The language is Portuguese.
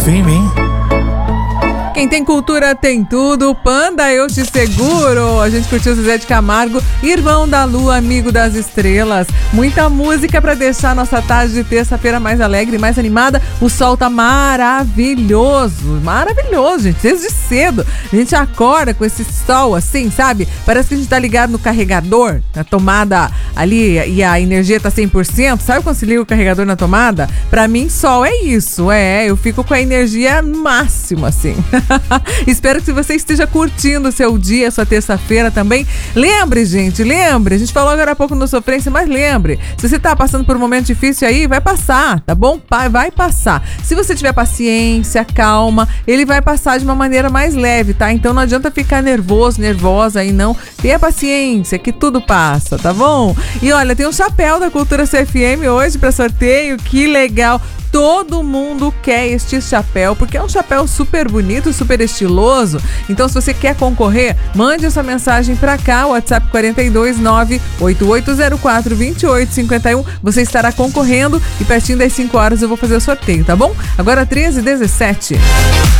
Hein? Quem tem cultura tem tudo. Panda, eu te seguro. A gente curtiu Zezé de Camargo, Irmão da Lua, Amigo das Estrelas. Muita música pra deixar nossa tarde de terça-feira mais alegre, mais animada. O sol tá maravilhoso. Maravilhoso, gente. Desde cedo. A gente acorda com esse sol assim, sabe? Parece que a gente tá ligado no carregador, na tomada ali, e a energia tá 100%. Sabe quando se liga o carregador na tomada? Pra mim, sol é isso. Eu fico com a energia máxima, assim. Espero que você esteja curtindo o seu dia, sua terça-feira também. Lembre, gente, lembre. A gente falou agora há pouco no Sofrência, mas lembre. Se você tá passando por um momento difícil aí, vai passar, tá bom? Vai passar. Se você tiver paciência, calma, ele vai passar de uma maneira mais leve, tá? Então não adianta ficar nervoso, nervosa aí, não. Tenha paciência, que tudo passa, tá bom? E olha, tem um chapéu da Cultura CFM hoje pra sorteio. Que legal! Todo mundo quer este chapéu, porque é um chapéu super bonito, super estiloso. Então, se você quer concorrer, mande essa mensagem pra cá, WhatsApp 429-8804-2851. Você estará concorrendo e pertinho das 5 horas eu vou fazer o sorteio, tá bom? Agora 13h17.